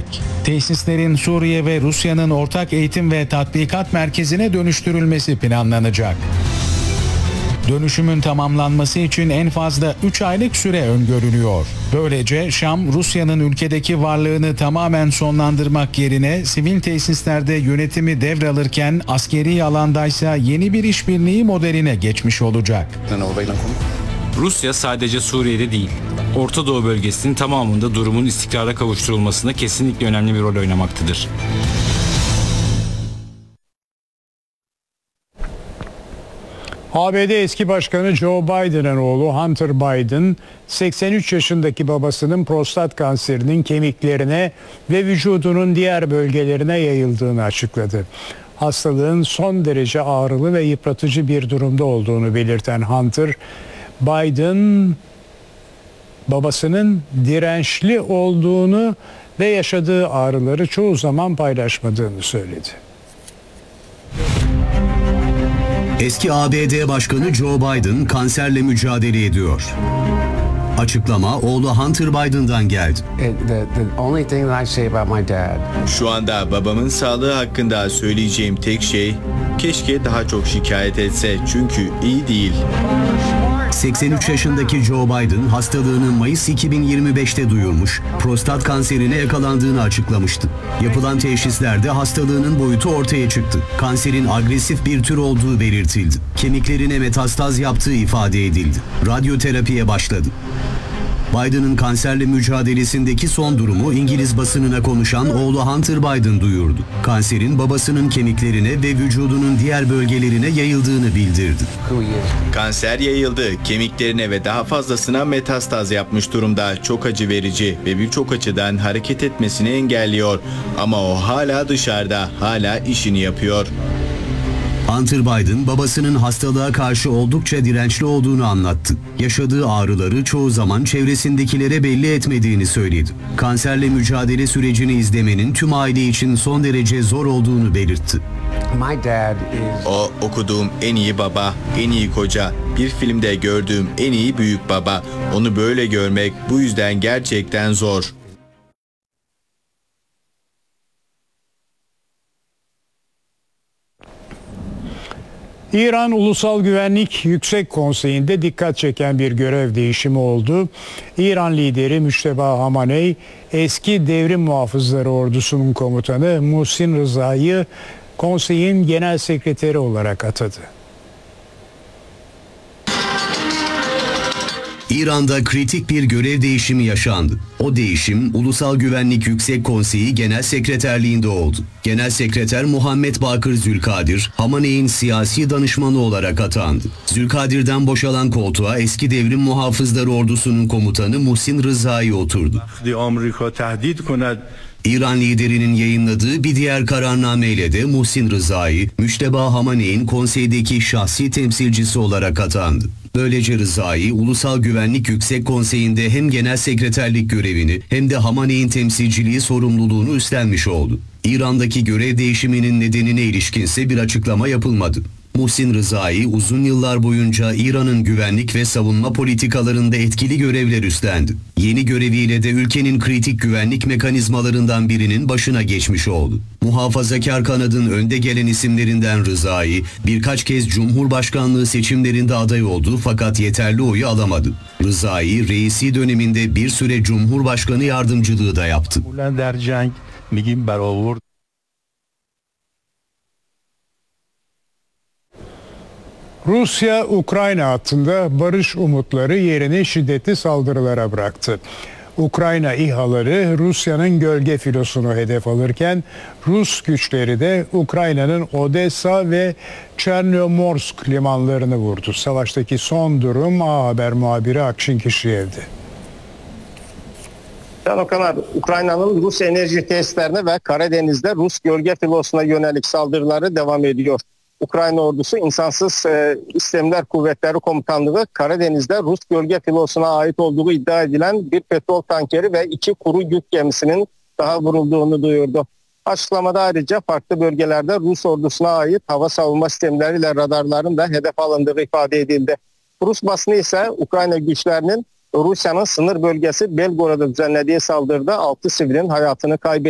edilecek. Tesislerin Suriye ve Rusya'nın ortak eğitim ve tatbikat merkezine dönüştürülmesi planlanacak. Dönüşümün tamamlanması için en fazla 3 aylık süre öngörülüyor. Böylece Şam, Rusya'nın ülkedeki varlığını tamamen sonlandırmak yerine sivil tesislerde yönetimi devralırken askeri alandaysa yeni bir işbirliği modeline geçmiş olacak. Rusya sadece Suriye'de değil, Orta Doğu bölgesinin tamamında durumun istikrara kavuşturulmasında kesinlikle önemli bir rol oynamaktadır. ABD eski başkanı Joe Biden'ın oğlu Hunter Biden, 83 yaşındaki babasının prostat kanserinin kemiklerine ve vücudunun diğer bölgelerine yayıldığını açıkladı. Hastalığın son derece ağrılı ve yıpratıcı bir durumda olduğunu belirten Hunter, Biden babasının dirençli olduğunu ve yaşadığı ağrıları çoğu zaman paylaşmadığını söyledi. Eski ABD Başkanı Joe Biden kanserle mücadele ediyor. Açıklama oğlu Hunter Biden'dan geldi. Şu anda babamın sağlığı hakkında söyleyeceğim tek şey, keşke daha çok şikayet etse çünkü iyi değil. 83 yaşındaki Joe Biden hastalığını Mayıs 2025'te duyurmuş, prostat kanserine yakalandığını açıklamıştı. Yapılan teşhislerde hastalığının boyutu ortaya çıktı. Kanserin agresif bir tür olduğu belirtildi. Kemiklerine metastaz yaptığı ifade edildi. Radyoterapiye başladı. Biden'ın kanserle mücadelesindeki son durumu İngiliz basınına konuşan oğlu Hunter Biden duyurdu. Kanserin babasının kemiklerine ve vücudunun diğer bölgelerine yayıldığını bildirdi. Kanser yayıldı, kemiklerine ve daha fazlasına metastaz yapmış durumda. Çok acı verici ve birçok açıdan hareket etmesini engelliyor. Ama o hala dışarıda, hala işini yapıyor. Hunter Biden babasının hastalığa karşı oldukça dirençli olduğunu anlattı. Yaşadığı ağrıları çoğu zaman çevresindekilere belli etmediğini söyledi. Kanserle mücadele sürecini izlemenin tüm aile için son derece zor olduğunu belirtti. O okuduğum en iyi baba, en iyi koca, bir filmde gördüğüm en iyi büyük baba. Onu böyle görmek bu yüzden gerçekten zor. İran Ulusal Güvenlik Yüksek Konseyi'nde dikkat çeken bir görev değişimi oldu. İran lideri Müşteba Hamaney, eski devrim muhafızları ordusunun komutanı Muhsin Rıza'yı konseyin genel sekreteri olarak atadı. İran'da kritik bir görev değişimi yaşandı. O değişim Ulusal Güvenlik Yüksek Konseyi Genel Sekreterliğinde oldu. Genel Sekreter Muhammed Bakır Zülkadir, Hamaney'in siyasi danışmanı olarak atandı. Zülkadir'den boşalan koltuğa eski devrim muhafızları ordusunun komutanı Muhsin Rıza'yı oturdu. İran liderinin yayınladığı bir diğer kararnameyle de Muhsin Rıza'yı, Müşteba Hamaney'in konseydeki şahsi temsilcisi olarak atandı. Böylece Rıza'yı Ulusal Güvenlik Yüksek Konseyi'nde hem genel sekreterlik görevini hem de Hamaney'in temsilciliği sorumluluğunu üstlenmiş oldu. İran'daki görev değişiminin nedenine ilişkinse bir açıklama yapılmadı. Muhsin Rıza'yı uzun yıllar boyunca İran'ın güvenlik ve savunma politikalarında etkili görevler üstlendi. Yeni göreviyle de ülkenin kritik güvenlik mekanizmalarından birinin başına geçmiş oldu. Muhafazakar kanadın önde gelen isimlerinden Rıza'yı birkaç kez Cumhurbaşkanlığı seçimlerinde aday oldu fakat yeterli oyu alamadı. Rıza'yı reisi döneminde bir süre Cumhurbaşkanı yardımcılığı da yaptı. Rusya-Ukrayna hattında barış umutları yerini şiddetli saldırılara bıraktı. Ukrayna İHA'ları Rusya'nın gölge filosunu hedef alırken Rus güçleri de Ukrayna'nın Odessa ve Çernomorsk limanlarını vurdu. Savaştaki son durum A Haber muhabiri Akşin Kişiyev'di. Ukrayna'nın Rus enerji tesislerine ve Karadeniz'de Rus gölge filosuna yönelik saldırıları devam ediyor. Ukrayna ordusu İnsansız İstemler Kuvvetleri Komutanlığı Karadeniz'de Rus gölge filosuna ait olduğu iddia edilen bir petrol tankeri ve 2 kuru yük gemisinin daha vurulduğunu duyurdu. Açıklamada ayrıca farklı bölgelerde Rus ordusuna ait hava savunma sistemleriyle radarların da hedef alındığı ifade edildi. Rus basını ise Ukrayna güçlerinin Rusya'nın sınır bölgesi Belgorod'a düzenlediği saldırıda 6 sivilin hayatını kaybetti.